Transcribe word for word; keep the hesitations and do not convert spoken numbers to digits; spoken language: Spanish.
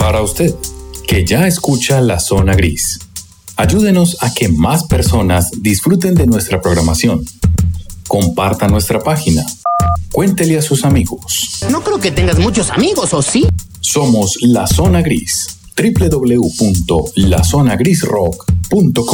Para usted, que ya escucha La Zona Gris, ayúdenos a que más personas disfruten de nuestra programación. Comparta nuestra página. Cuéntele a sus amigos. No creo que tengas muchos amigos, ¿o sí? Somos La Zona Gris. doble u doble u doble u punto la zona gris rock punto com